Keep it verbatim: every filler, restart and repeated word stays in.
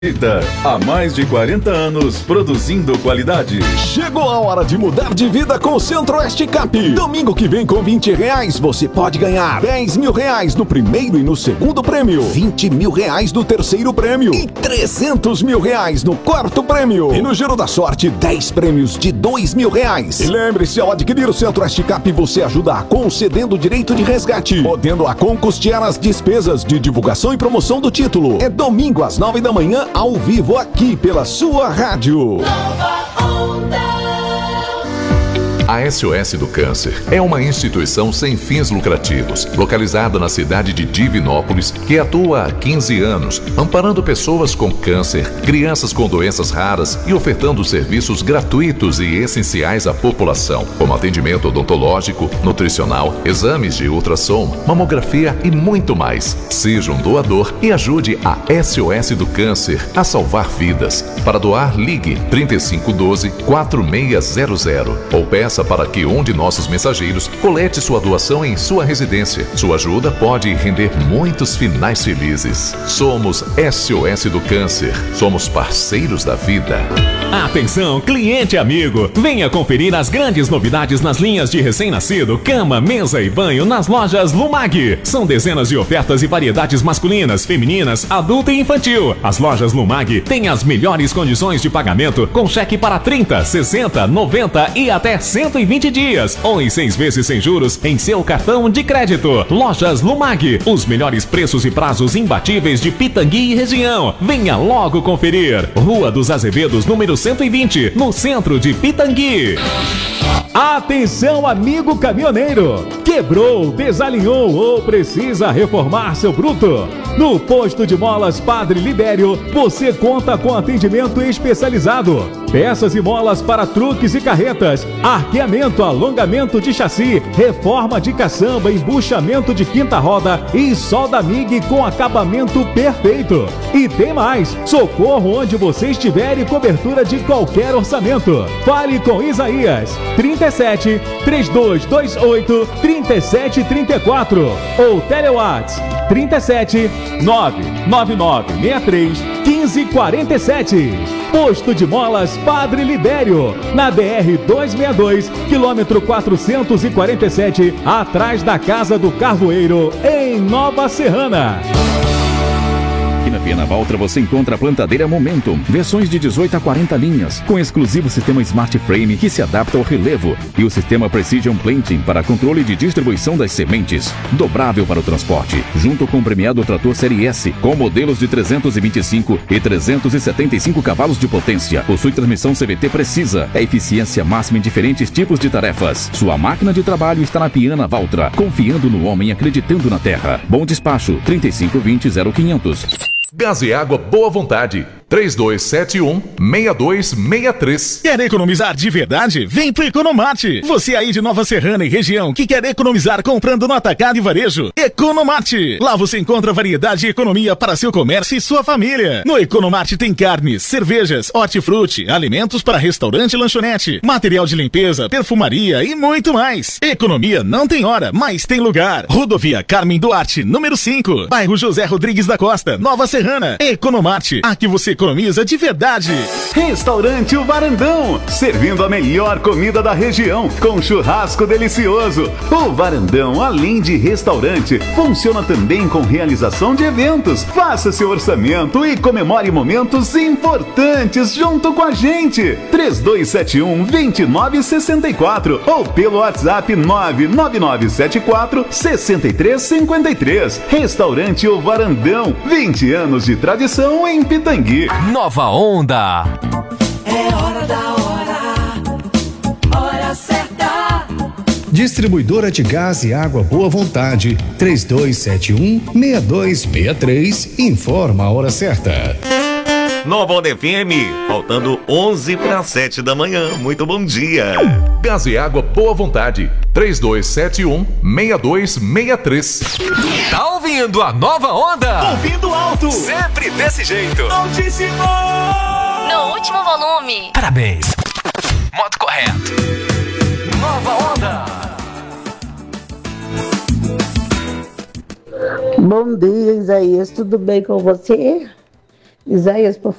Há mais de quarenta anos produzindo qualidade. Chegou a hora de mudar de vida com o Centro-Oeste Cap. Domingo que vem, com vinte reais, você pode ganhar dez mil reais no primeiro e no segundo prêmio, vinte mil reais no terceiro prêmio e trezentos mil reais no quarto prêmio. E no Giro da Sorte, dez prêmios de dois mil reais. E lembre-se, ao adquirir o Centro-Oeste Cap, você ajuda a concedendo o direito de resgate, podendo a custear as despesas de divulgação e promoção do título. É domingo às nove da manhã, ao vivo aqui pela sua rádio. A S O S do Câncer é uma instituição sem fins lucrativos, localizada na cidade de Divinópolis, que atua há quinze anos, amparando pessoas com câncer, crianças com doenças raras e ofertando serviços gratuitos e essenciais à população, como atendimento odontológico, nutricional, exames de ultrassom, mamografia e muito mais. Seja um doador e ajude a S O S do Câncer a salvar vidas. Para doar, ligue trinta e cinco doze, quatro seis zero zero ou peça para que um de nossos mensageiros colete sua doação em sua residência. Sua ajuda pode render muitos finais felizes. Somos S O S do Câncer. Somos parceiros da vida. Atenção, cliente amigo! Venha conferir as grandes novidades nas linhas de recém-nascido, cama, mesa e banho nas lojas Lumag. São dezenas de ofertas e variedades masculinas, femininas, adulta e infantil. As lojas Lumag têm as melhores condições de pagamento com cheque para trinta, sessenta, noventa e até cento e vinte dias, ou em seis vezes sem juros em seu cartão de crédito. Lojas Lumag, os melhores preços e prazos imbatíveis de Pitangui e região. Venha logo conferir. Rua dos Azevedos, número cento e vinte, no centro de Pitangui. Atenção, amigo caminhoneiro! Quebrou, desalinhou ou precisa reformar seu bruto? No Posto de Molas Padre Libério, você conta com atendimento especializado. Peças e molas para truques e carretas, arqueamento, alongamento de chassi, reforma de caçamba, embuchamento de quinta roda e solda M I G com acabamento perfeito. E tem mais, socorro onde você estiver e cobertura de qualquer orçamento. Fale com Isaías, trinta e sete, três dois dois oito, trinta e sete trinta e quatro ou Telewatts trinta e sete, nove nove nove seis três, um cinco quatro sete. Posto de Molas Padre Libério, na D R duzentos e sessenta e dois, quilômetro quatrocentos e quarenta e sete, atrás da Casa do Carvoeiro, em Nova Serrana. Aqui na Piana Valtra você encontra a plantadeira Momentum, versões de dezoito a quarenta linhas, com exclusivo sistema Smart Frame que se adapta ao relevo e o sistema Precision Planting para controle de distribuição das sementes, dobrável para o transporte, junto com o premiado trator Série S, com modelos de trezentos e vinte e cinco e trezentos e setenta e cinco cavalos de potência. Possui transmissão C V T precisa, é eficiência máxima em diferentes tipos de tarefas. Sua máquina de trabalho está na Piana Valtra, confiando no homem e acreditando na terra. Bom despacho, trinta e cinco vinte, zero quinhentos. Gás e Água Boa Vontade, três dois sete um, seis dois seis três. Quer economizar de verdade? Vem pro Economate. Você aí de Nova Serrana e região que quer economizar comprando no atacado e varejo? Economate. Lá você encontra variedade e economia para seu comércio e sua família. No Economate tem carnes, cervejas, hortifruti, alimentos para restaurante e lanchonete, material de limpeza, perfumaria e muito mais. Economia não tem hora, mas tem lugar. Rodovia Carmen Duarte, número cinco, bairro José Rodrigues da Costa, Nova Serrana. Economate, aqui você economiza de verdade. Restaurante O Varandão, servindo a melhor comida da região, com churrasco delicioso. O Varandão, além de restaurante, funciona também com realização de eventos. Faça seu orçamento e comemore momentos importantes junto com a gente. três dois sete um, dois nove seis quatro ou pelo WhatsApp nove nove nove sete quatro, seis três cinco três. Restaurante O Varandão, vinte anos de tradição em Pitangui. Nova Onda. É hora da hora, hora certa. Distribuidora de Gás e Água Boa Vontade, três dois sete um, seis dois seis três, informa a hora certa. Nova Onda F M, faltando onze para sete da manhã. Muito bom dia. Gás e Água Boa Vontade, três dois sete um, seis dois seis três. Tá ouvindo a Nova Onda? Ouvindo alto. Sempre desse jeito. Altíssimo. No último volume. Parabéns. Modo correto. Nova Onda. Bom dia, Isaías. Tudo bem com você? Isaías, por